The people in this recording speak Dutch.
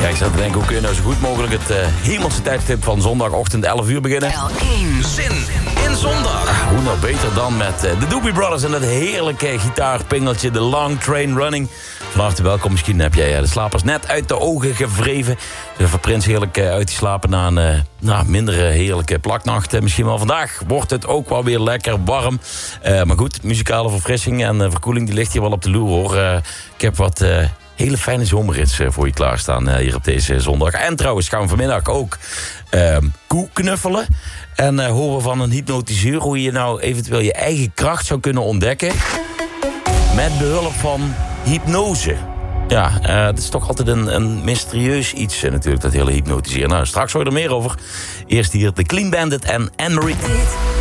Ja, ik zat te denken, hoe kun je nou zo goed mogelijk het hemelse tijdstip van zondagochtend 11 uur beginnen? L1. Zin in zondag. Hoe nou beter dan met de Doobie Brothers en dat heerlijke gitaarpingeltje, de Long Train Running. Van harte welkom, misschien heb jij de slapers net uit de ogen gewreven. Even Prins heerlijk uit te slapen na een minder heerlijke plaknacht. Misschien wel vandaag wordt het ook wel weer lekker warm. Maar goed, muzikale verfrissing en verkoeling die ligt hier wel op de loer, hoor. Ik heb wat hele fijne zomerrits voor je klaarstaan hier op deze zondag. En trouwens gaan we vanmiddag ook koe knuffelen. En horen van een hypnotiseur hoe je nou eventueel je eigen kracht zou kunnen ontdekken met behulp van hypnose. Ja, het is toch altijd een mysterieus iets natuurlijk, dat hele hypnotiseren. Nou, straks hoor je er meer over. Eerst hier de Clean Bandit en Anne-Marie.